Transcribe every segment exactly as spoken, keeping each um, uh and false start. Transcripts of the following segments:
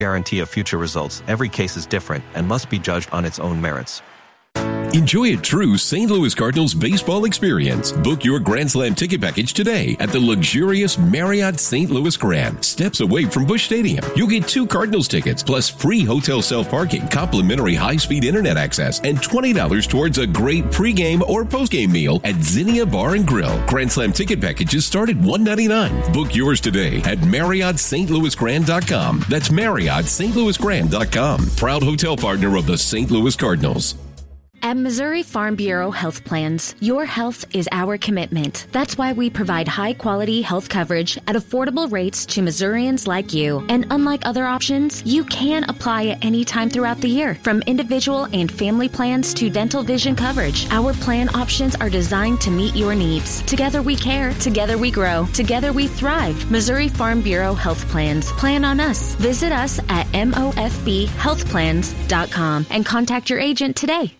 guarantee of future results. Every case is different and must be judged on its own merits. Enjoy a true Saint Louis Cardinals baseball experience. Book your Grand Slam ticket package today at the luxurious Marriott Saint Louis Grand, steps away from Busch Stadium. You'll get two Cardinals tickets plus free hotel self-parking, complimentary high-speed internet access, and twenty dollars towards a great pregame or postgame meal at Zinnia Bar and Grill. Grand Slam ticket packages start at one hundred ninety-nine dollars. Book yours today at Marriott Saint Louis Grand dot com. That's Marriott Saint Louis Grand dot com. Proud hotel partner of the Saint Louis Cardinals. At Missouri Farm Bureau Health Plans, your health is our commitment. That's why we provide high-quality health coverage at affordable rates to Missourians like you. And unlike other options, you can apply at any time throughout the year. From individual and family plans to dental vision coverage, our plan options are designed to meet your needs. Together we care, together we grow, together we thrive. Missouri Farm Bureau Health Plans. Plan on us. Visit us at M O F B health plans dot com and contact your agent today.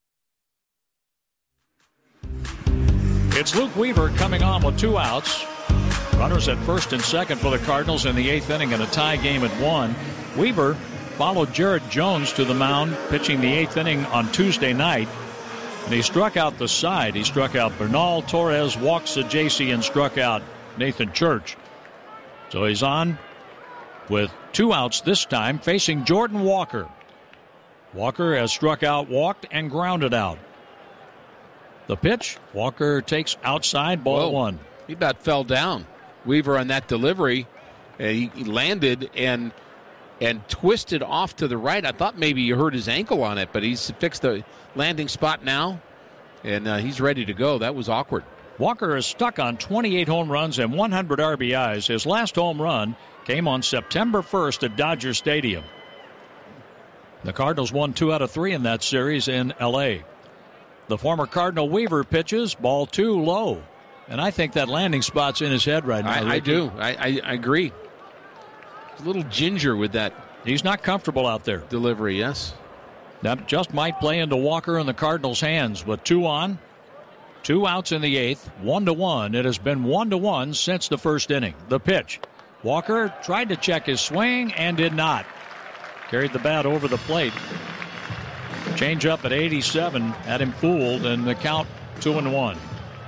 It's Luke Weaver coming on with two outs. Runners at first and second for the Cardinals in the eighth inning in a tie game at one. Weaver followed Jared Jones to the mound, pitching the eighth inning on Tuesday night. And he struck out the side. He struck out Bernal, Torres, walked Sajaci, and struck out Nathan Church. So he's on with two outs this time, facing Jordan Walker. Walker has struck out, walked, and grounded out. The pitch, Walker takes outside, ball Whoa. one. He about fell down. Weaver on that delivery, uh, he, he landed and and twisted off to the right. I thought maybe he hurt his ankle on it, but he's fixed the landing spot now, and uh, he's ready to go. That was awkward. Walker is stuck on twenty-eight home runs and one hundred R B Is. His last home run came on September first at Dodger Stadium. The Cardinals won two out of three in that series in L A The former Cardinal Weaver pitches, ball two low. And I think that landing spot's in his head right now. I, I do. I, I, I agree. A little ginger with that. He's not comfortable out there. Delivery, yes. That just might play into Walker and the Cardinals' hands with two on. Two outs in the eighth, one to one. It has been one to one since the first inning. The pitch. Walker tried to check his swing and did not. Carried the bat over the plate. Change up at eighty-seven, had him fooled, and the count two and one.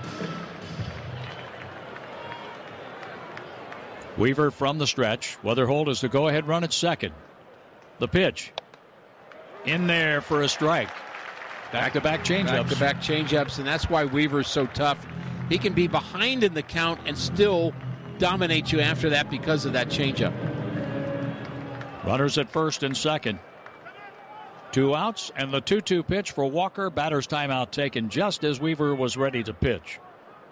Weaver from the stretch. Weatherholt is the go-ahead run at second. The pitch. In there for a strike. Back-to-back changeups. Back-to-back changeups, and that's why Weaver's so tough. He can be behind in the count and still dominate you after that because of that changeup. Runners at first and second. Two outs, and the two two pitch for Walker. Batter's timeout taken just as Weaver was ready to pitch.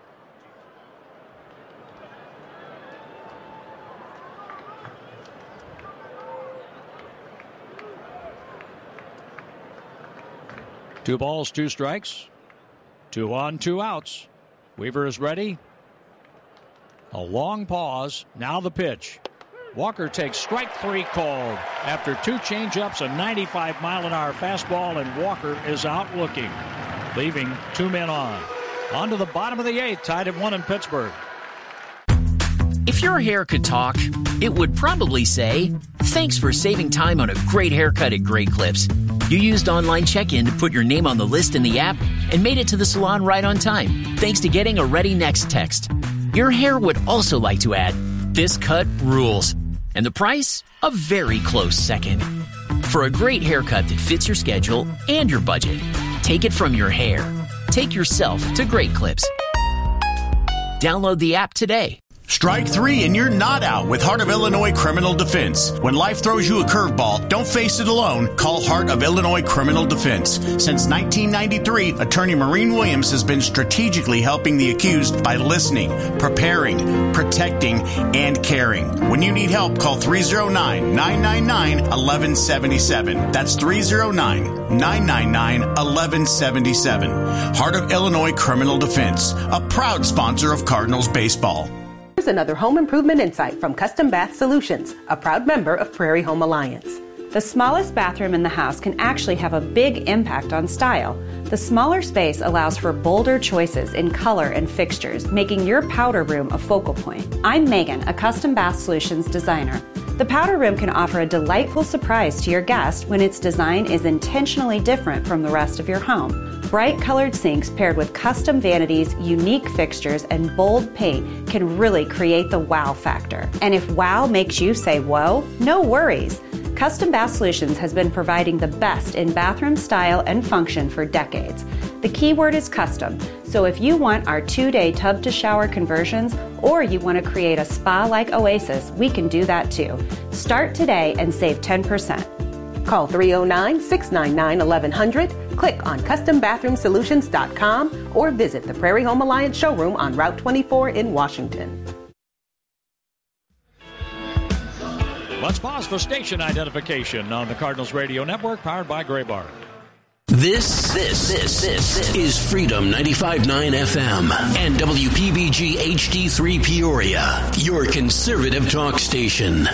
Two balls, two strikes. Two on, two outs. Weaver is ready. A long pause. Now the pitch. Walker takes strike three called after two changeups, a ninety-five mile an hour fastball, and Walker is out looking, leaving two men on. On to the bottom of the eighth, tied at one in Pittsburgh. If your hair could talk, it would probably say, "Thanks for saving time on a great haircut at Great Clips. You used online check-in to put your name on the list in the app and made it to the salon right on time, thanks to getting a Ready Next text." Your hair would also like to add, "This cut rules." And the price? A very close second. For a great haircut that fits your schedule and your budget, take it from your hair. Take yourself to Great Clips. Download the app today. Strike three and you're not out with Heart of Illinois Criminal Defense. When life throws you a curveball, don't face it alone. Call Heart of Illinois Criminal Defense. Since nineteen ninety-three, Attorney Maureen Williams has been strategically helping the accused by listening, preparing, protecting, and caring. When you need help, call three oh nine, nine nine nine, one one seven seven. That's three oh nine, nine nine nine, one one seven seven. Heart of Illinois Criminal Defense, a proud sponsor of Cardinals baseball. Here's another home improvement insight from Custom Bath Solutions, a proud member of Prairie Home Alliance. The smallest bathroom in the house can actually have a big impact on style. The smaller space allows for bolder choices in color and fixtures, making your powder room a focal point. I'm Megan, a Custom Bath Solutions designer. The powder room can offer a delightful surprise to your guest when its design is intentionally different from the rest of your home. Bright colored sinks paired with custom vanities, unique fixtures, and bold paint can really create the wow factor. And if wow makes you say whoa, no worries. Custom Bath Solutions has been providing the best in bathroom style and function for decades. The key word is custom, so if you want our two-day tub-to-shower conversions or you want to create a spa-like oasis, we can do that too. Start today and save ten percent. Call three oh nine, six nine nine, eleven hundred, click on custom bathroom solutions dot com, or visit the Prairie Home Alliance showroom on Route twenty-four in Washington. Let's pause for station identification on the Cardinals Radio Network, powered by Graybar. This, this, this, this is Freedom ninety-five point nine F M and W P B G H D three Peoria, your conservative talk station.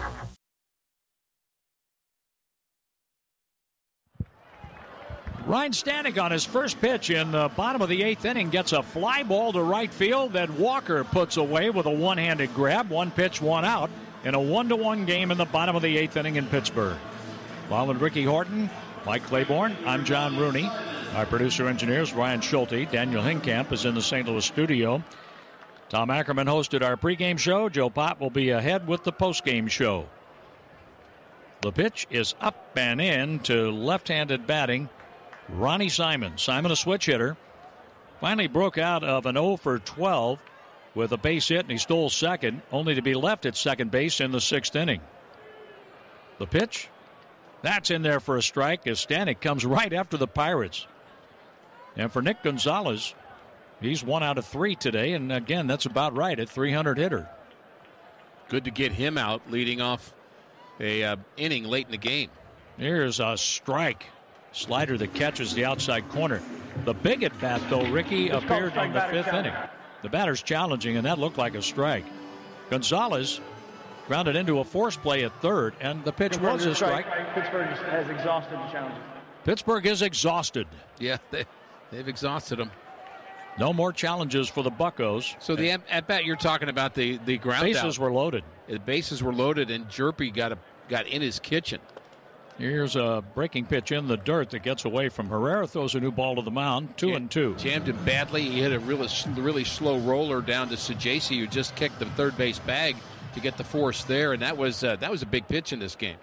Ryan Stanek on his first pitch in the bottom of the eighth inning gets a fly ball to right field that Walker puts away with a one-handed grab. One pitch, one out in a one-to-one game in the bottom of the eighth inning in Pittsburgh. While with Ricky Horton, Mike Claiborne, I'm John Rooney. Our producer-engineer is Ryan Schulte. Daniel Hinkamp is in the Saint Louis studio. Tom Ackerman hosted our pregame show. Joe Pott will be ahead with the postgame show. The pitch is up and in to left-handed batting Ronnie Simon. Simon, a switch hitter, finally broke out of an oh for twelve with a base hit, and he stole second, only to be left at second base in the sixth inning. The pitch, that's in there for a strike as Stanek comes right after the Pirates. And for Nick Gonzalez, he's one out of three today, and again, that's about right at three hundred hitter. Good to get him out leading off a uh, inning late in the game. Here's a strike. Slider that catches the outside corner. The big at bat, though, Ricky, appeared in the fifth inning. The batter's challenging, and that looked like a strike. Gonzalez grounded into a force play at third, and the pitch was a strike. Pittsburgh has exhausted the challenges. Pittsburgh is exhausted. Yeah, they, they've exhausted them. No more challenges for the Buccos. So the at, at bat you're talking about, the, the ground bases out. were loaded. The bases were loaded, and Jerpy got a, got in his kitchen. Here's a breaking pitch in the dirt that gets away from Herrera. Throws a new ball to the mound. Two Jam, and two. Jammed him badly. He hit a really, really slow roller down to Sajasi, who just kicked the third base bag to get the force there, and that was uh, that was a big pitch in this game.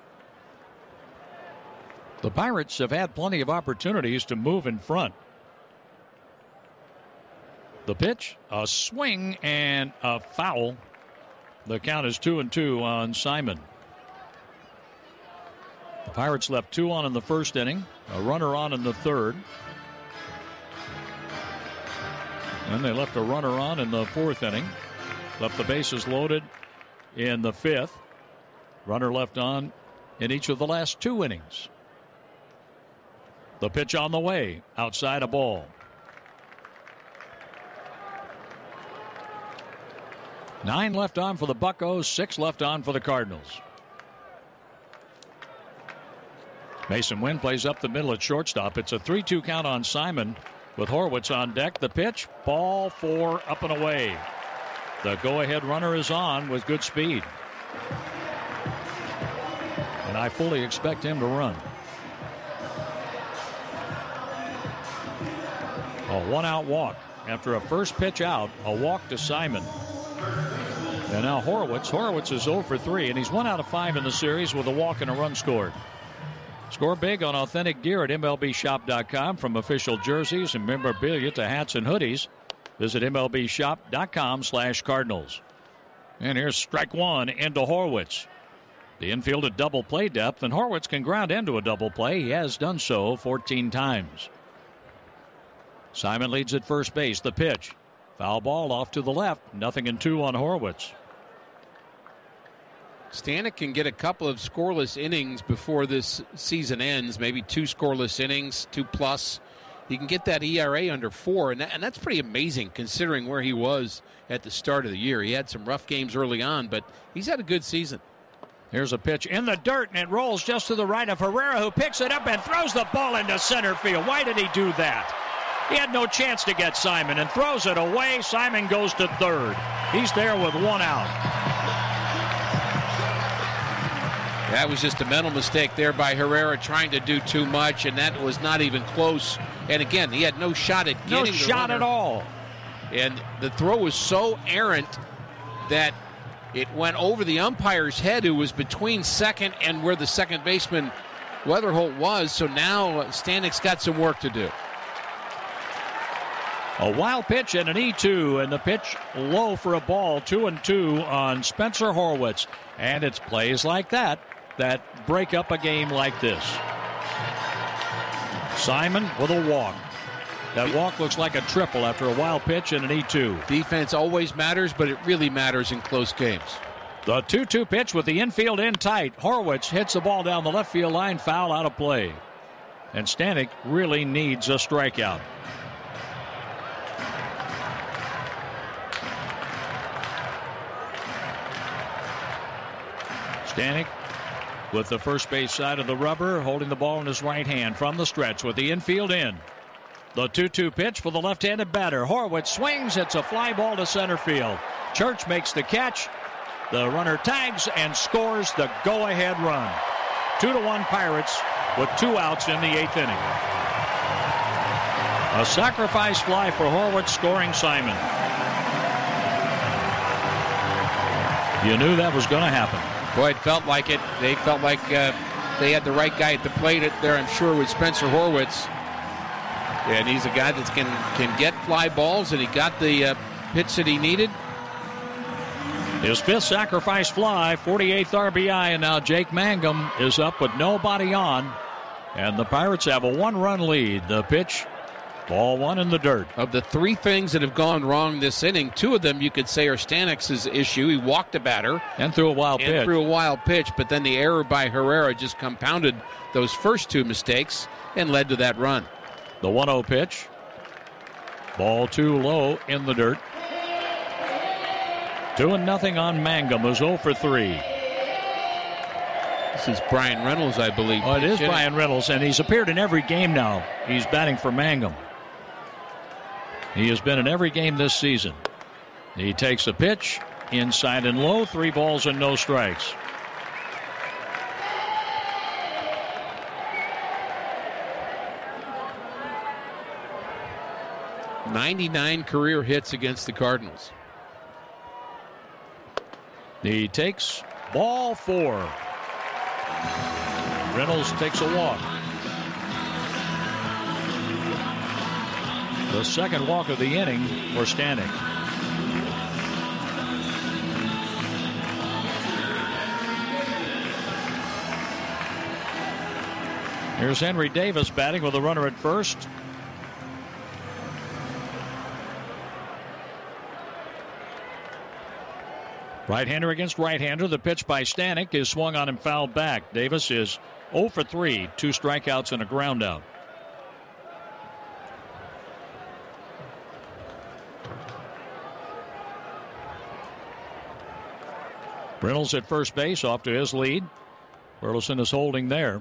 The Pirates have had plenty of opportunities to move in front. The pitch, a swing and a foul. The count is two and two on Simon. The Pirates left two on in the first inning, a runner on in the third. And they left a runner on in the fourth inning. Left the bases loaded in the fifth. Runner left on in each of the last two innings. The pitch on the way, outside a ball. Nine left on for the Buccos, six left on for the Cardinals. Mason Wynn plays up the middle at shortstop. It's a three two count on Simon with Horwitz on deck. The pitch, ball four, up and away. The go-ahead runner is on with good speed. And I fully expect him to run. A one-out walk. After a first pitch out, a walk to Simon. And now Horwitz. Horwitz is oh for three, and he's one out of five in the series with a walk and a run scored. Score big on authentic gear at M L B shop dot com. From official jerseys and memorabilia to hats and hoodies, visit M L B shop dot com slash Cardinals. And here's strike one into Horwitz. The infield at double play depth, and Horwitz can ground into a double play. He has done so fourteen times. Simon leads at first base. The pitch. Foul ball off to the left. Nothing in two on Horwitz. Stanek can get a couple of scoreless innings before this season ends, maybe two scoreless innings, two plus. He can get that E R A under four, and, that, and that's pretty amazing considering where he was at the start of the year. He had some rough games early on, but he's had a good season. Here's a pitch in the dirt, and it rolls just to the right of Herrera, who picks it up and throws the ball into center field. Why did he do that? He had no chance to get Simon and throws it away. Simon goes to third. He's there with one out. That was just a mental mistake there by Herrera, trying to do too much, and that was not even close. And again, he had no shot at getting no the shot runner. at all. And the throw was so errant that it went over the umpire's head, who was between second and where the second baseman Weatherholt was. So now Stanek's got some work to do. A wild pitch and an E two, and the pitch low for a ball, two and two on Spencer Horwitz. And it's plays like that that break up a game like this. Simon with a walk. That walk looks like a triple after a wild pitch and an E two. Defense always matters, but it really matters in close games. The two two pitch with the infield in tight. Horwitz hits the ball down the left field line, foul out of play. And Stanek really needs a strikeout. Stanek with the first base side of the rubber, holding the ball in his right hand from the stretch with the infield in. The two two pitch for the left-handed batter. Horwitz swings. It's a fly ball to center field. Church makes the catch. The runner tags and scores the go-ahead run. Two to one Pirates with two outs in the eighth inning. A sacrifice fly for Horwitz, scoring Simon. You knew that was going to happen. Boy, it felt like it. They felt like uh, they had the right guy at the plate there, I'm sure, with Spencer Horwitz. And he's a guy that can, can get fly balls, and he got the uh, pitch that he needed. His fifth sacrifice fly, forty-eighth R B I, and now Jake Mangum is up with nobody on. And the Pirates have a one-run lead. The pitch, ball one in the dirt. Of the three things that have gone wrong this inning, two of them you could say are Stanek's issue. He walked a batter. And threw a wild and pitch. threw a wild pitch, but then the error by Herrera just compounded those first two mistakes and led to that run. The one oh pitch. Ball too low in the dirt. Two and nothing on Mangum, who's oh for three. This is Brian Reynolds, I believe. Oh, it is Brian Reynolds, and he's appeared in every game now. He's batting for Mangum. He has been in every game this season. He takes a pitch, inside and low, three balls and no strikes. ninety-nine career hits against the Cardinals. He takes ball four. Reynolds takes a walk. The second walk of the inning for Stanek. Here's Henry Davis batting with a runner at first. Right-hander against right-hander. The pitch by Stanek is swung on and fouled back. Davis is oh for three, two strikeouts and a ground out. Reynolds at first base, off to his lead. Burleson is holding there.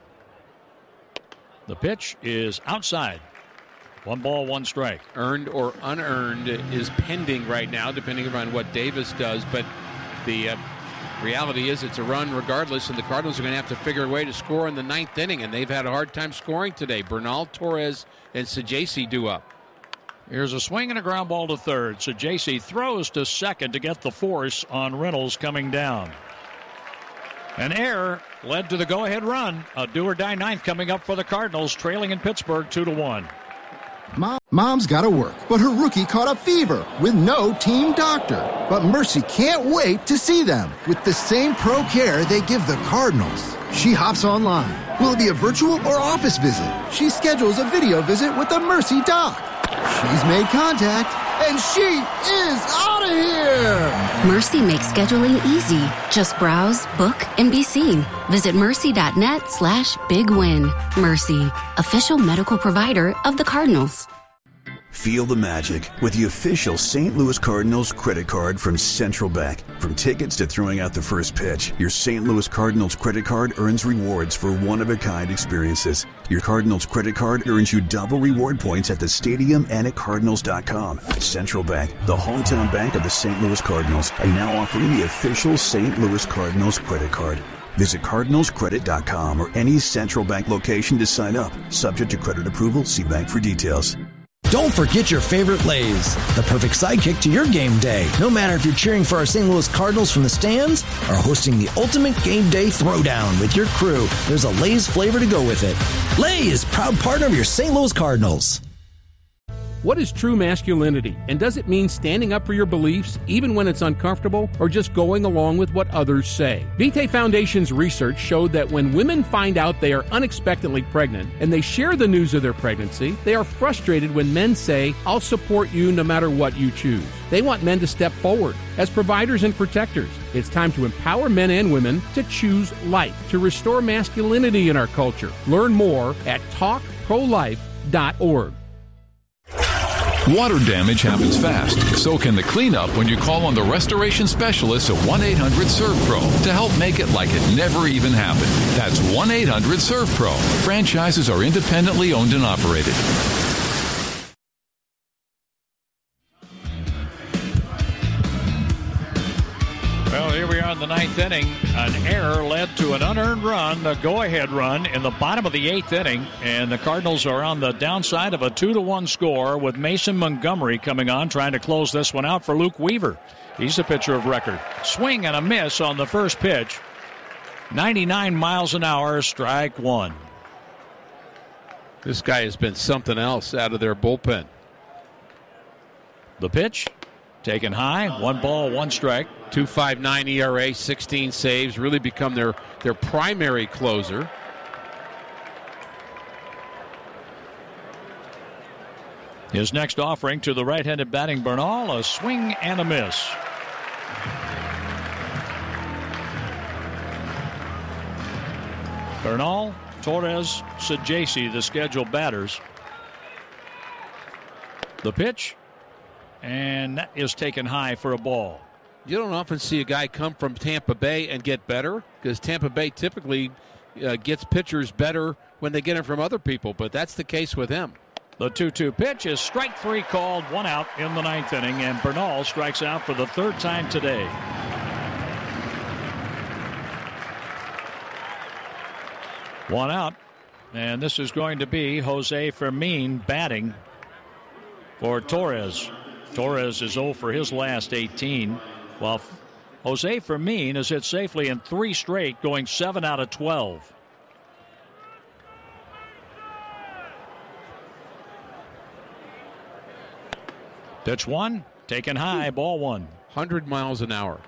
The pitch is outside. One ball, one strike. Earned or unearned is pending right now, depending upon what Davis does. But the uh, reality is it's a run regardless, and the Cardinals are going to have to figure a way to score in the ninth inning, and they've had a hard time scoring today. Bernal, Torres, and Sajaci due up. Here's a swing and a ground ball to third. Sajaci throws to second to get the force on Reynolds coming down. An error led to the go-ahead run. A do-or-die ninth coming up for the Cardinals, trailing in Pittsburgh two to one. Mom, Mom's got to work, but her rookie caught a fever with no team doctor. But Mercy can't wait to see them with the same pro care they give the Cardinals. She hops online. Will it be a virtual or office visit? She schedules a video visit with the Mercy doc. She's made contact, and she is out of here! Mercy makes scheduling easy. Just browse, book, and be seen. Visit mercy.net slash big win. Mercy, official medical provider of the Cardinals. Feel the magic with the official Saint Louis Cardinals credit card from Central Bank. From tickets to throwing out the first pitch, your Saint Louis Cardinals credit card earns rewards for one-of-a-kind experiences. Your Cardinals credit card earns you double reward points at the stadium and at Cardinals dot com. Central Bank, the hometown bank of the Saint Louis Cardinals, are now offering the official Saint Louis Cardinals credit card. Visit Cardinals Credit dot com or any Central Bank location to sign up. Subject to credit approval, see bank for details. Don't forget your favorite Lay's, the perfect sidekick to your game day. No matter if you're cheering for our Saint Louis Cardinals from the stands or hosting the ultimate game day throwdown with your crew, there's a Lay's flavor to go with it. Lay's, proud partner of your Saint Louis Cardinals. What is true masculinity, and does it mean standing up for your beliefs even when it's uncomfortable, or just going along with what others say? Vitae Foundation's research showed that when women find out they are unexpectedly pregnant and they share the news of their pregnancy, they are frustrated when men say, "I'll support you no matter what you choose." They want men to step forward as providers and protectors. It's time to empower men and women to choose life, to restore masculinity in our culture. Learn more at talk pro life dot org. Water damage happens fast. So can the cleanup when you call on the restoration specialists at one eight hundred serve pro to help make it like it never even happened. That's one eight hundred serve pro. Franchises are independently owned and operated. Well, here we are in the ninth inning. An error led to an unearned run, a go-ahead run in the bottom of the eighth inning, and the Cardinals are on the downside of a two to one score with Mason Montgomery coming on, trying to close this one out for Luke Weaver. He's the pitcher of record. Swing and a miss on the first pitch. ninety-nine miles an hour, strike one. This guy has been something else out of their bullpen. The pitch, taken high, one ball, one strike. two point five nine E R A, sixteen saves, really become their, their primary closer. His next offering to the right-handed batting Bernal, a swing and a miss. Bernal, Torres, Sajasi, the scheduled batters. The pitch, and that is taken high for a ball. You don't often see a guy come from Tampa Bay and get better, because Tampa Bay typically uh, gets pitchers better when they get them from other people, but that's the case with him. The two two pitch is strike three called, one out in the ninth inning, and Bernal strikes out for the third time today. One out, and this is going to be Jose Fermin batting for Torres. Torres is oh for his last eighteen, while Jose Fermin has hit safely in three straight, going seven out of twelve. Pitch one, taken high, ball one. one hundred miles an hour.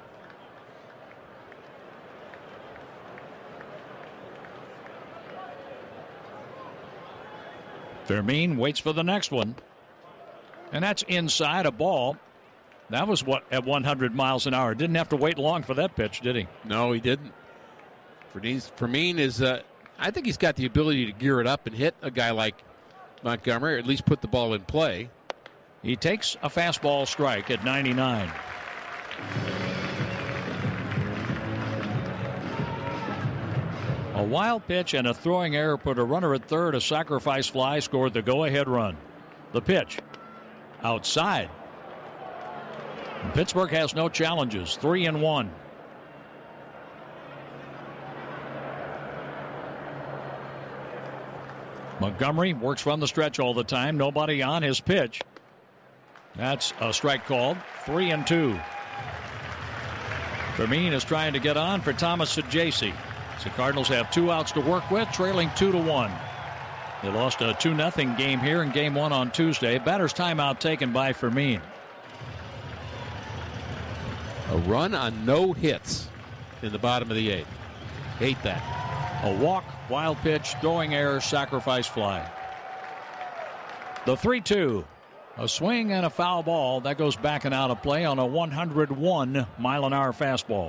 Fermin waits for the next one. And that's inside a ball. That was what at one hundred miles an hour. Didn't have to wait long for that pitch, did he? No, he didn't. Fermin is, uh, I think he's got the ability to gear it up and hit a guy like Montgomery, or at least put the ball in play. He takes a fastball strike at ninety-nine. A wild pitch and a throwing error put a runner at third. A sacrifice fly scored the go-ahead run. The pitch outside. Pittsburgh has no challenges. Three and one. Montgomery works from the stretch all the time. Nobody on his pitch. That's a strike called. Three and two. Fermin is trying to get on for Thomas Sajasi. The Cardinals have two outs to work with, trailing two to one. They lost a two nothing game here in game one on Tuesday. Batter's timeout taken by Fermin. A run on no hits in the bottom of the eighth. Hate that. A walk, wild pitch, throwing error, sacrifice fly. The three two. A swing and a foul ball. That goes back and out of play on a one hundred one mile an hour fastball.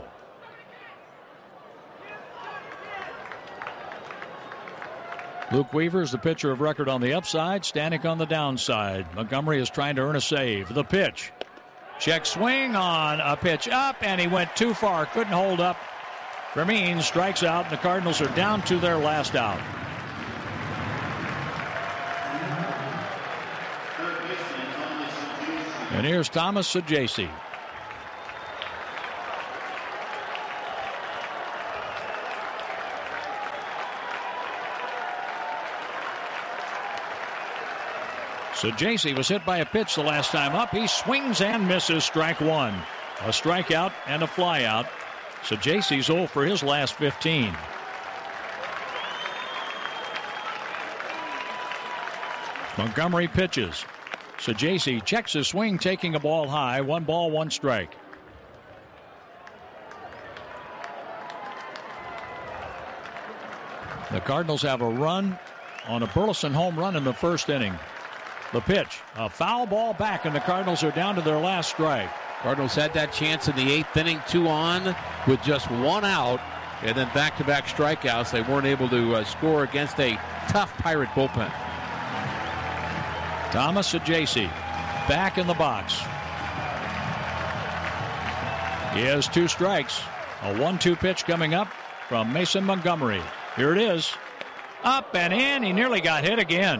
Luke Weaver is the pitcher of record on the upside. Stanek on the downside. Montgomery is trying to earn a save. The pitch. Check swing on a pitch up, and he went too far. Couldn't hold up. Fermin strikes out, and the Cardinals are down to their last out. And here's Thomas Sajasi. Sajacy was hit by a pitch the last time up. He swings and misses, strike one. A strikeout and a flyout. Sajacy's oh for his last fifteen. Montgomery pitches. Sajacy checks his swing, taking a ball high. One ball, one strike. The Cardinals have a run on a Burleson home run in the first inning. The pitch, a foul ball back, and the Cardinals are down to their last strike. Cardinals had that chance in the eighth inning, two on with just one out, and then back-to-back strikeouts. They weren't able to uh, score against a tough Pirate bullpen. Thomas Sajacy back in the box. He has two strikes. A one two pitch coming up from Mason Montgomery. Here it is. Up and in. He nearly got hit again.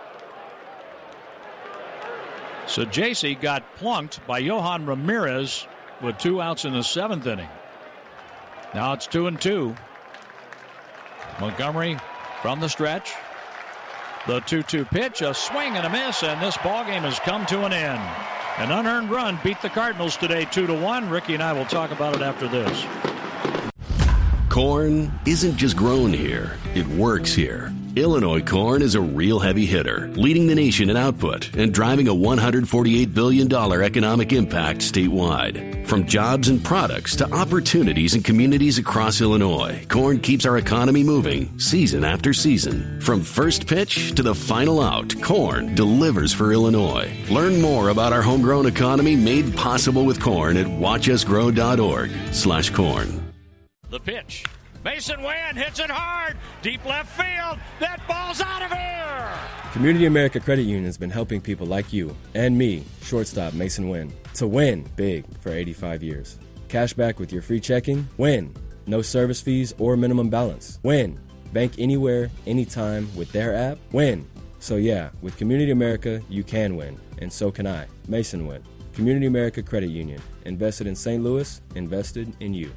Sajacy got plunked by Johan Ramirez with two outs in the seventh inning. Now it's two and two. Montgomery from the stretch. The two two pitch, a swing and a miss, and this ballgame has come to an end. An unearned run beat the Cardinals today two to one. Ricky and I will talk about it after this. Corn isn't just grown here, it works here. Illinois corn is a real heavy hitter, leading the nation in output and driving a one hundred forty-eight billion dollars economic impact statewide. From jobs and products to opportunities in communities across Illinois, corn keeps our economy moving season after season. From first pitch to the final out, corn delivers for Illinois. Learn more about our homegrown economy made possible with corn at watchusgrow.org slash corn. The pitch. Mason Wynn hits it hard. Deep left field. That ball's out of here. Community America Credit Union has been helping people like you and me, shortstop Mason Wynn, to win big for eighty-five years. Cash back with your free checking. Win. No service fees or minimum balance. Win. Bank anywhere, anytime with their app. Win. So yeah, with Community America, you can win. And so can I. Mason Wynn. Community America Credit Union. Invested in Saint Louis. Invested in you.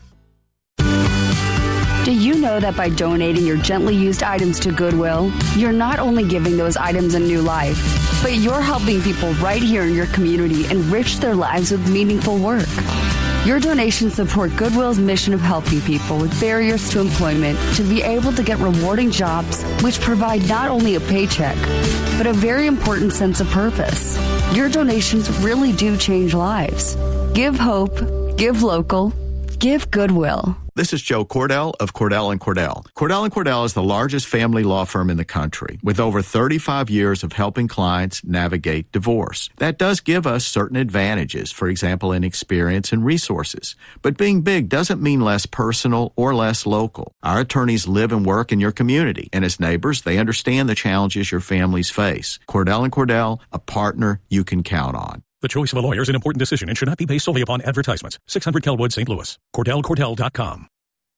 Do you know that by donating your gently used items to Goodwill, you're not only giving those items a new life, but you're helping people right here in your community enrich their lives with meaningful work? Your donations support Goodwill's mission of helping people with barriers to employment to be able to get rewarding jobs which provide not only a paycheck, but a very important sense of purpose. Your donations really do change lives. Give hope, give local, give Goodwill. This is Joe Cordell of Cordell and Cordell. Cordell and Cordell is the largest family law firm in the country with over thirty-five years of helping clients navigate divorce. That does give us certain advantages, for example, in experience and resources. But being big doesn't mean less personal or less local. Our attorneys live and work in your community, and as neighbors, they understand the challenges your families face. Cordell and Cordell, a partner you can count on. The choice of a lawyer is an important decision and should not be based solely upon advertisements. six hundred Kelwood, Saint Louis. Cordell Cordell dot com.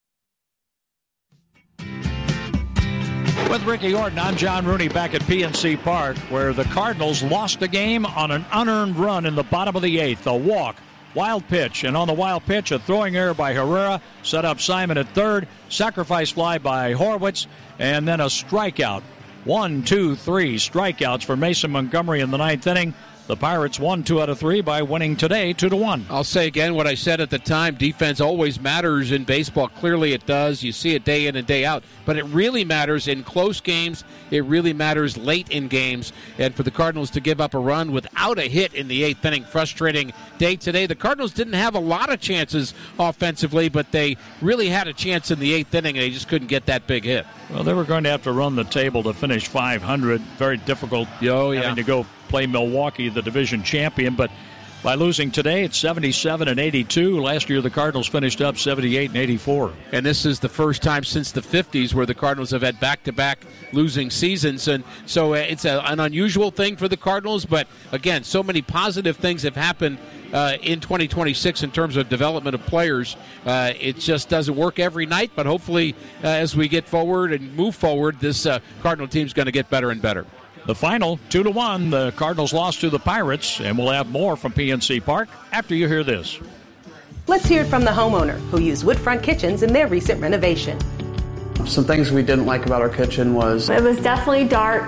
With Ricky Orton, I'm John Rooney back at P N C Park, where the Cardinals lost the game on an unearned run in the bottom of the eighth. A walk, wild pitch, and on the wild pitch, a throwing error by Herrera, set up Simon at third, sacrifice fly by Horwitz, and then a strikeout. One, two, three strikeouts for Mason Montgomery in the ninth inning. The Pirates won two out of three by winning today two to one. I'll say again what I said at the time. Defense always matters in baseball. Clearly it does. You see it day in and day out. But it really matters in close games. It really matters late in games. And for the Cardinals to give up a run without a hit in the eighth inning, frustrating day today. The Cardinals didn't have a lot of chances offensively, but they really had a chance in the eighth inning, and they just couldn't get that big hit. Well, they were going to have to run the table to finish five hundred. Very difficult oh, yeah. having to go play Milwaukee, the division champion. But by losing today, it's seventy-seven and eighty-two. Last year, the Cardinals finished up seventy-eight and eighty-four. And this is the first time since the fifties where the Cardinals have had back-to-back losing seasons. And so it's a, an unusual thing for the Cardinals. But, again, so many positive things have happened uh, in twenty twenty-six in terms of development of players. Uh, it just doesn't work every night. But hopefully, uh, as we get forward and move forward, this uh, Cardinal team is going to get better and better. The final, two to one, the Cardinals lost to the Pirates, and we'll have more from P N C Park after you hear this. Let's hear it from the homeowner who used Woodfront Kitchens in their recent renovation. Some things we didn't like about our kitchen was... It was definitely dark.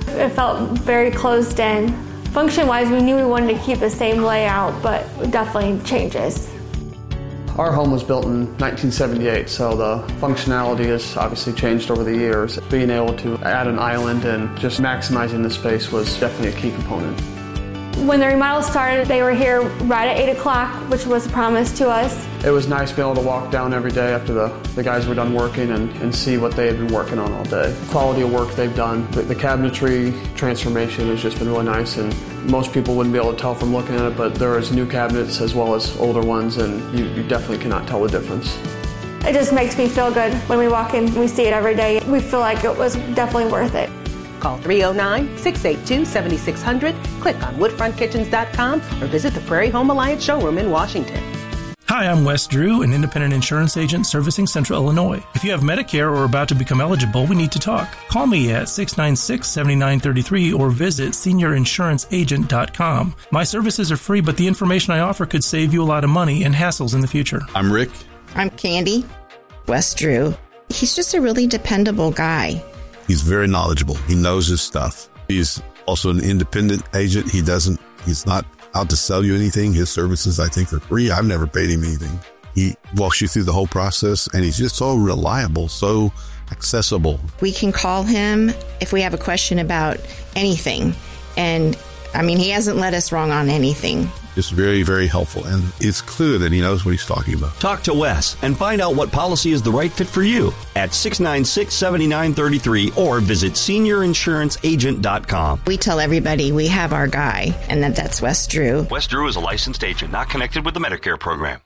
It felt very closed in. Function-wise, we knew we wanted to keep the same layout, but definitely changes. Our home was built in nineteen seventy-eight, so the functionality has obviously changed over the years. Being able to add an island and just maximizing the space was definitely a key component. When the remodel started, they were here right at eight o'clock, which was a promise to us. It was nice being able to walk down every day after the, the guys were done working and, and see what they had been working on all day. The quality of work they've done, the, the cabinetry transformation has just been really nice, and most people wouldn't be able to tell from looking at it, but there is new cabinets as well as older ones, and you, you definitely cannot tell the difference. It just makes me feel good when we walk in, we see it every day. We feel like it was definitely worth it. Call three oh nine, six eight two, seven six zero zero, click on woodfront kitchens dot com, or visit the Prairie Home Alliance showroom in Washington. Hi, I'm Wes Drew, an independent insurance agent servicing Central Illinois. If you have Medicare or are about to become eligible, we need to talk. Call me at six nine six, seven nine three three or visit senior insurance agent dot com. My services are free, but the information I offer could save you a lot of money and hassles in the future. I'm Rick. I'm Candy. Wes Drew. He's just a really dependable guy. He's very knowledgeable. He knows his stuff. He's also an independent agent. He doesn't, he's not out to sell you anything. His services, I think, are free. I've never paid him anything. He walks you through the whole process, and he's just so reliable, so accessible. We can call him if we have a question about anything. And, I mean, he hasn't led us wrong on anything. Just very, very helpful. And it's clear that he knows what he's talking about. Talk to Wes and find out what policy is the right fit for you at six nine six, seven nine three three or visit senior insurance agent dot com. We tell everybody we have our guy, and that that's Wes Drew. Wes Drew is a licensed agent, not connected with the Medicare program.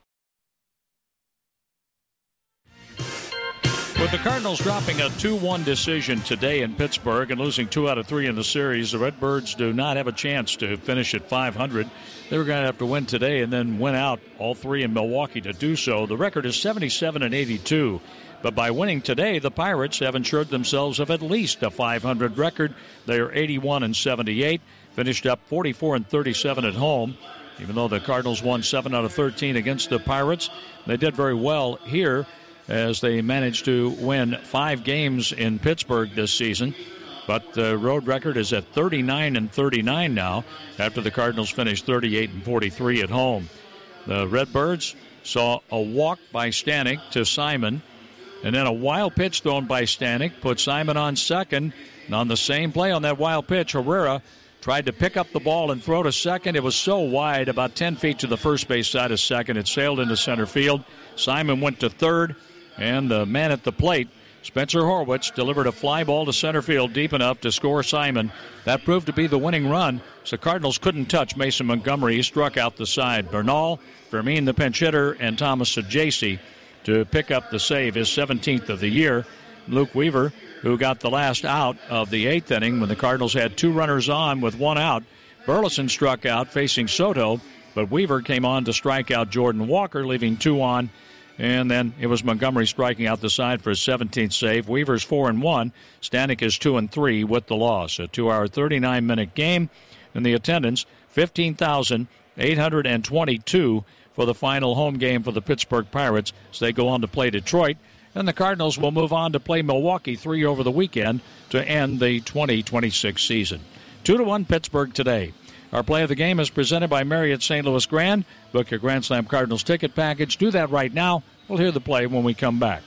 With the Cardinals dropping a two one decision today in Pittsburgh and losing two out of three in the series, the Redbirds do not have a chance to finish at five hundred. They were going to have to win today and then win out all three in Milwaukee to do so. The record is seventy-seven and eighty-two. But by winning today, the Pirates have ensured themselves of at least a five hundred record. They are eighty-one and seventy-eight, finished up forty-four and thirty-seven at home. Even though the Cardinals won seven out of thirteen against the Pirates, they did very well here as they managed to win five games in Pittsburgh this season. But the road record is at thirty-nine and thirty-nine now after the Cardinals finished thirty-eight and forty-three at home. The Redbirds saw a walk by Stanek to Simon, and then a wild pitch thrown by Stanek put Simon on second. And on the same play on that wild pitch, Herrera tried to pick up the ball and throw to second. It was so wide, about ten feet to the first base side of second. It sailed into center field. Simon went to third. And the man at the plate, Spencer Horwitz, delivered a fly ball to center field deep enough to score Simon. That proved to be the winning run, so Cardinals couldn't touch Mason Montgomery. He struck out the side. Bernal, Fermin the pinch hitter, and Thomas Saggese to pick up the save, his seventeenth of the year. Luke Weaver, who got the last out of the eighth inning when the Cardinals had two runners on with one out. Burleson struck out facing Soto, but Weaver came on to strike out Jordan Walker, leaving two on. And then it was Montgomery striking out the side for his seventeenth save. Weaver's four and one. Stanek is two and three with the loss. A two-hour, thirty-nine minute game, and the attendance fifteen thousand eight hundred twenty-two for the final home game for the Pittsburgh Pirates as they go on to play Detroit. And the Cardinals will move on to play Milwaukee three over the weekend to end the twenty twenty-six season. Two to one Pittsburgh today. Our play of the game is presented by Marriott Saint Louis Grand. Book your Grand Slam Cardinals ticket package. Do that right now. We'll hear the play when we come back.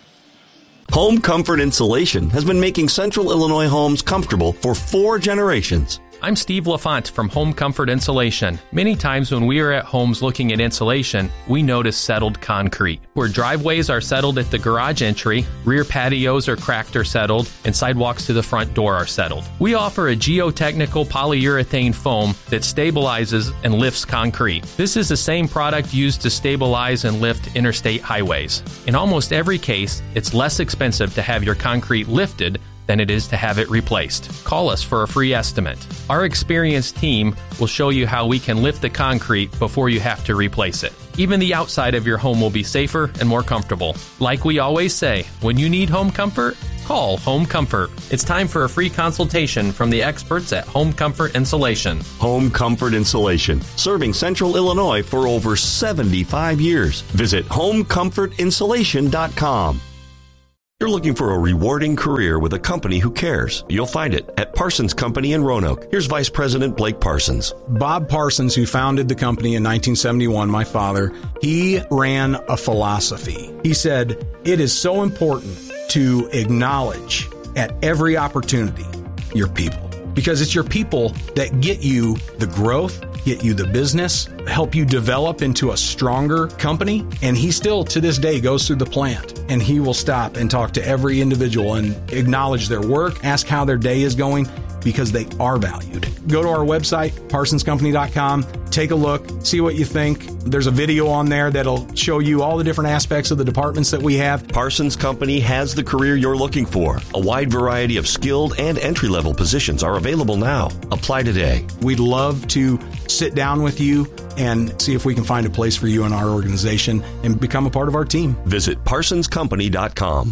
Home Comfort Insulation has been making Central Illinois homes comfortable for four generations. I'm Steve LaFont from Home Comfort Insulation. Many times when we are at homes looking at insulation, we notice settled concrete. Where driveways are settled at the garage entry, rear patios are cracked or settled, and sidewalks to the front door are settled. We offer a geotechnical polyurethane foam that stabilizes and lifts concrete. This is the same product used to stabilize and lift interstate highways. In almost every case, it's less expensive to have your concrete lifted than it is to have it replaced. Call us for a free estimate. Our experienced team will show you how we can lift the concrete before you have to replace it. Even the outside of your home will be safer and more comfortable. Like we always say, when you need home comfort, call Home Comfort. It's time for a free consultation from the experts at Home Comfort Insulation. Home Comfort Insulation, serving Central Illinois for over seventy-five years. Visit home comfort insulation dot com. You're looking for a rewarding career with a company who cares. You'll find it at Parsons Company in Roanoke. Here's Vice President Blake Parsons. Bob Parsons, who founded the company in nineteen seventy-one, my father, he ran a philosophy. He said, it is so important to acknowledge at every opportunity your people, because it's your people that get you the growth, get you the business, help you develop into a stronger company. And he still, to this day, goes through the plant and he will stop and talk to every individual and acknowledge their work, ask how their day is going, because they are valued. Go to our website, parsons company dot com, take a look, see what you think. There's a video on there that'll show you all the different aspects of the departments that we have. Parsons Company has the career you're looking for. A wide variety of skilled and entry-level positions are available now. Apply today. We'd love to sit down with you and see if we can find a place for you in our organization and become a part of our team. Visit parsons company dot com.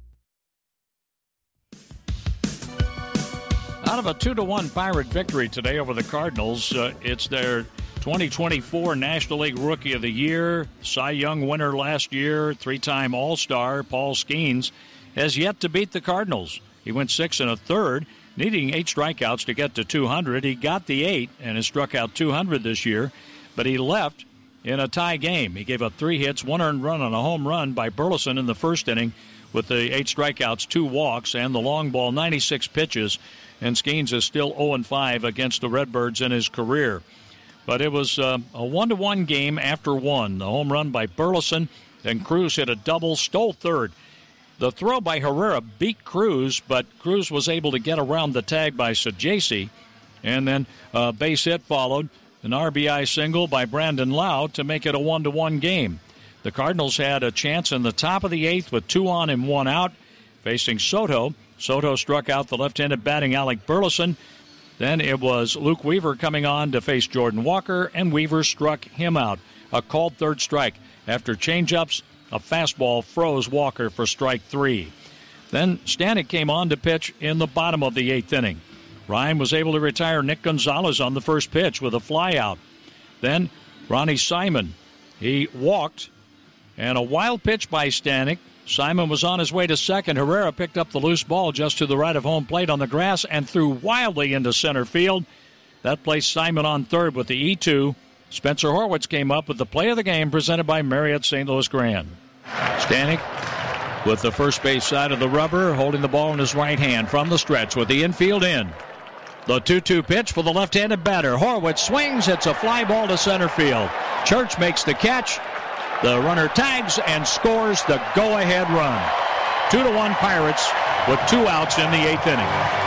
Out of a two to one Pirate victory today over the Cardinals, uh, it's their twenty twenty-four National League Rookie of the Year, Cy Young winner last year, three-time All-Star Paul Skeens has yet to beat the Cardinals. He went six and a third, needing eight strikeouts to get to two hundred. He got the eight and has struck out two hundred this year, but he left in a tie game. He gave up three hits, one earned run on a home run by Burleson in the first inning with the eight strikeouts, two walks, and the long ball, ninety-six pitches. And Skeens is still oh and five against the Redbirds in his career. But it was uh, a one to one game after one. The home run by Burleson, then Cruz hit a double, stole third. The throw by Herrera beat Cruz, but Cruz was able to get around the tag by Sajaci. And then a base hit followed, an R B I single by Brandon Lau to make it a one to one game. The Cardinals had a chance in the top of the eighth with two on and one out, facing Soto. Soto struck out the left-handed batting Alec Burleson. Then it was Luke Weaver coming on to face Jordan Walker, and Weaver struck him out. A called third strike. After changeups, a fastball froze Walker for strike three. Then Stanek came on to pitch in the bottom of the eighth inning. Ryan was able to retire Nick Gonzalez on the first pitch with a flyout. Then Ronnie Simon, he walked, and a wild pitch by Stanek. Simon was on his way to second. Herrera picked up the loose ball just to the right of home plate on the grass and threw wildly into center field. That placed Simon on third with the E two. Spencer Horwitz came up with the play of the game presented by Marriott Saint Louis Grand. Stanek with the first base side of the rubber, holding the ball in his right hand from the stretch with the infield in. The two two pitch for the left-handed batter. Horwitz swings, hits a fly ball to center field. Church makes the catch. The runner tags and scores the go-ahead run. Two to one Pirates with two outs in the eighth inning.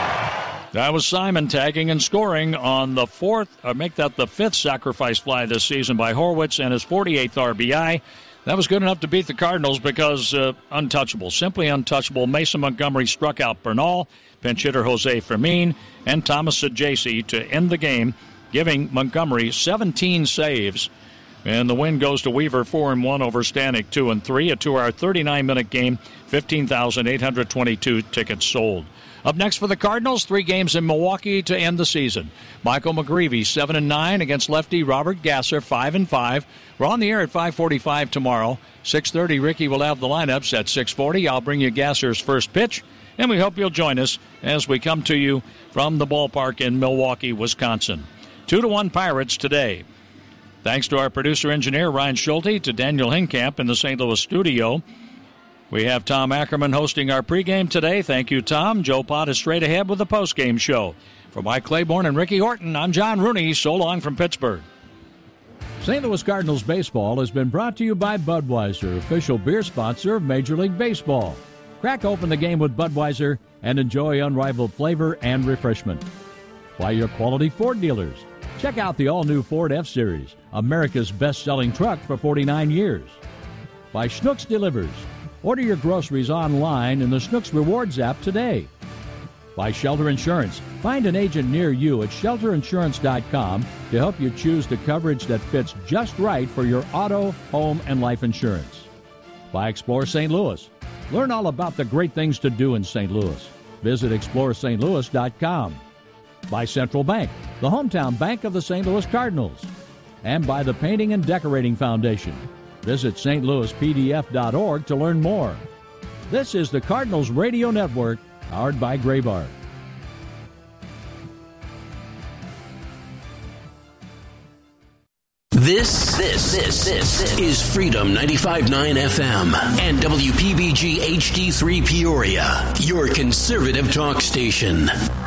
That was Simon tagging and scoring on the fourth, or make that the fifth sacrifice fly this season by Horwitz and his forty-eighth R B I. That was good enough to beat the Cardinals because uh, untouchable, simply untouchable. Mason Montgomery struck out Bernal, pinch hitter Jose Fermin, and Thomas Sajaci to end the game, giving Montgomery seventeen saves. And the win goes to Weaver, four and one over Stanek, two and three. A two-hour, thirty-nine minute game, fifteen thousand eight hundred twenty-two tickets sold. Up next for the Cardinals, three games in Milwaukee to end the season. Michael McGreevy, seven and nine against lefty Robert Gasser, five and five. We're on the air at five forty-five tomorrow. six thirty, Ricky will have the lineups at six forty. I'll bring you Gasser's first pitch, and we hope you'll join us as we come to you from the ballpark in Milwaukee, Wisconsin. Two to one Pirates today. Thanks to our producer-engineer, Ryan Schulte, to Daniel Hinkamp in the Saint Louis studio. We have Tom Ackerman hosting our pregame today. Thank you, Tom. Joe Pott is straight ahead with the postgame show. For Mike Claiborne and Ricky Horton, I'm John Rooney. So long from Pittsburgh. Saint Louis Cardinals baseball has been brought to you by Budweiser, official beer sponsor of Major League Baseball. Crack open the game with Budweiser and enjoy unrivaled flavor and refreshment. By your quality Ford dealers. Check out the all-new Ford F-Series, America's best-selling truck for forty-nine years. By Schnucks Delivers. Order your groceries online in the Schnucks Rewards app today. By Shelter Insurance. Find an agent near you at shelter insurance dot com to help you choose the coverage that fits just right for your auto, home, and life insurance. By Explore Saint Louis. Learn all about the great things to do in Saint Louis. Visit explore st louis dot com. By Central Bank, the hometown bank of the Saint Louis Cardinals. And by the Painting and Decorating Foundation. Visit st louis p d f dot org to learn more. This is the Cardinals Radio Network, powered by Graybar. This, this, this, this is Freedom ninety-five point nine F M and W P B G H D three Peoria, your conservative talk station.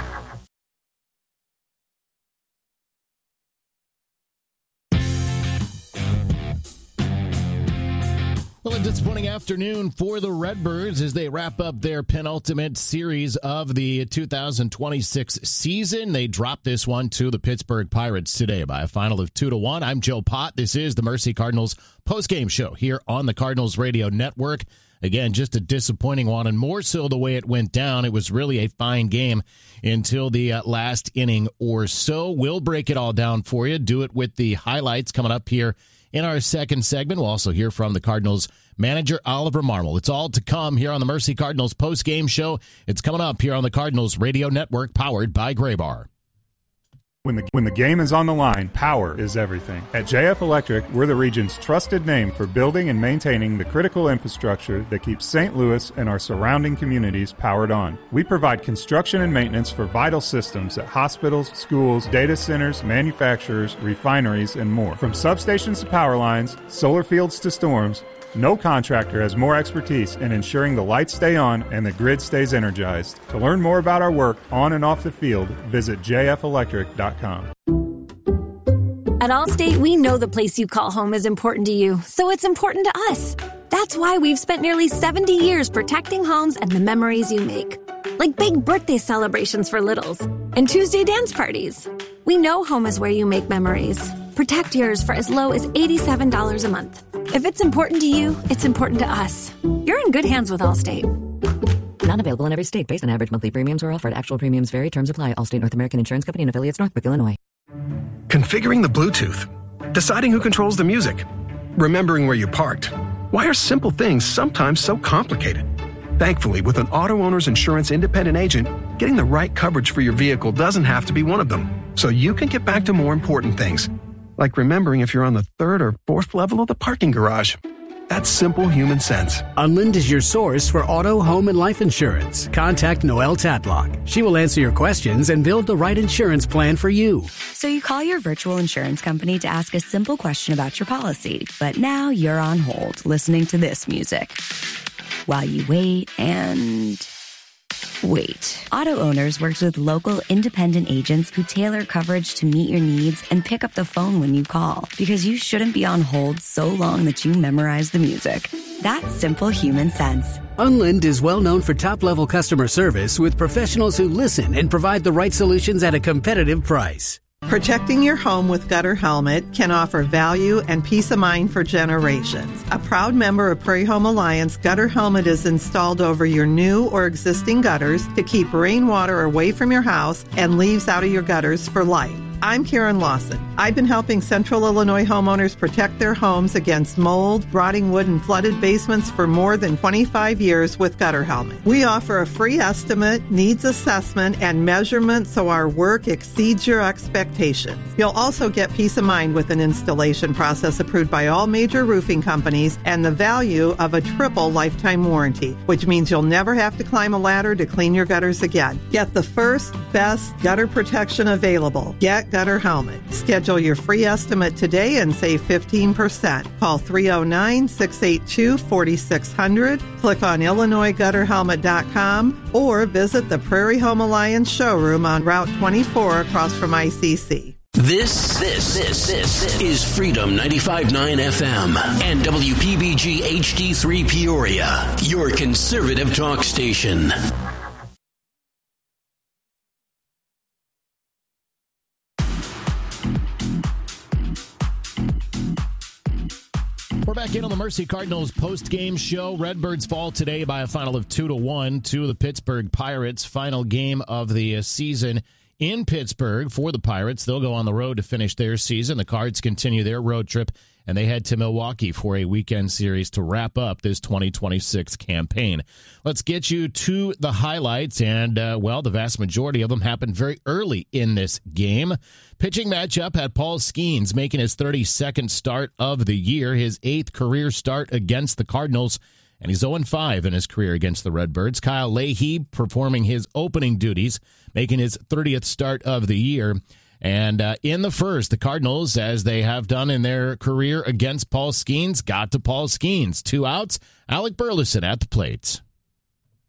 Well, a disappointing afternoon for the Redbirds as they wrap up their penultimate series of the two thousand twenty-six season. They dropped this one to the Pittsburgh Pirates today by a final of two to one. I'm Joe Pott. This is the Mercy Cardinals postgame show here on the Cardinals Radio Network. Again, just a disappointing one, and more so the way it went down. It was really a fine game until the uh, last inning or so. We'll break it all down for you, do it with the highlights coming up here in our second segment. We'll also hear from the Cardinals manager, Oliver Marmol. It's all to come here on the Mercy Cardinals post-game show. It's coming up here on the Cardinals Radio Network, powered by Graybar. When the, when the game is on the line, power is everything. At J F Electric, we're the region's trusted name for building and maintaining the critical infrastructure that keeps Saint Louis and our surrounding communities powered on. We provide construction and maintenance for vital systems at hospitals, schools, data centers, manufacturers, refineries, and more. From substations to power lines, solar fields to storms, no contractor has more expertise in ensuring the lights stay on and the grid stays energized. To learn more about our work on and off the field, visit j f electric dot com. At Allstate, we know the place you call home is important to you, so it's important to us. That's why we've spent nearly seventy years protecting homes and the memories you make. Like big birthday celebrations for littles and Tuesday dance parties. We know home is where you make memories. Protect yours for as low as eighty-seven dollars a month. If it's important to you, it's important to us. You're in good hands with Allstate. Not available in every state based on average monthly premiums or offered. Actual premiums vary. Terms apply. Allstate North American Insurance Company and affiliates, Northbrook, Illinois. Configuring the Bluetooth. Deciding who controls the music. Remembering where you parked. Why are simple things sometimes so complicated? Thankfully, with an auto owner's insurance independent agent, getting the right coverage for your vehicle doesn't have to be one of them. So you can get back to more important things, like remembering if you're on the third or fourth level of the parking garage. That's simple human sense. Unlind is your source for auto, home, and life insurance. Contact Noelle Tatlock. She will answer your questions and build the right insurance plan for you. So you call your virtual insurance company to ask a simple question about your policy, but now you're on hold listening to this music while you wait and wait. Auto Owners works with local independent agents who tailor coverage to meet your needs and pick up the phone when you call, because you shouldn't be on hold so long that you memorize the music. That's simple human sense. Unlind is well known for top-level customer service with professionals who listen and provide the right solutions at a competitive price. Protecting your home with Gutter Helmet can offer value and peace of mind for generations. A proud member of Prairie Home Alliance, Gutter Helmet is installed over your new or existing gutters to keep rainwater away from your house and leaves out of your gutters for life. I'm Karen Lawson. I've been helping Central Illinois homeowners protect their homes against mold, rotting wood, and flooded basements for more than twenty-five years with Gutter Helmet. We offer a free estimate, needs assessment, and measurement so our work exceeds your expectations. You'll also get peace of mind with an installation process approved by all major roofing companies and the value of a triple lifetime warranty, which means you'll never have to climb a ladder to clean your gutters again. Get the first, best gutter protection available. Get Gutter Helmet. Schedule your free estimate today and save fifteen percent. Call three oh nine, six eight two, four six zero zero, click on Illinois Gutter Helmet dot com, or visit the Prairie Home Alliance showroom on Route twenty-four across from I C C. This, this, this, this is Freedom ninety-five point nine F M and W P B G H D three Peoria, your conservative talk station. We're back in on the Mercy Cardinals post-game show. Redbirds fall today by a final of two to one to the Pittsburgh Pirates. Final game of the season in Pittsburgh for the Pirates. They'll go on the road to finish their season. The Cards continue their road trip, and they head to Milwaukee for a weekend series to wrap up this twenty twenty-six campaign. Let's get you to the highlights, and, uh, well, the vast majority of them happened very early in this game. Pitching matchup had Paul Skeens making his thirty-second start of the year, his eighth career start against the Cardinals, and he's oh and five in his career against the Redbirds. Kyle Leahy performing his opening duties, making his thirtieth start of the year. And uh, in the first, the Cardinals, as they have done in their career against Paul Skeens, got to Paul Skeens. Two outs, Alec Burleson at the plate.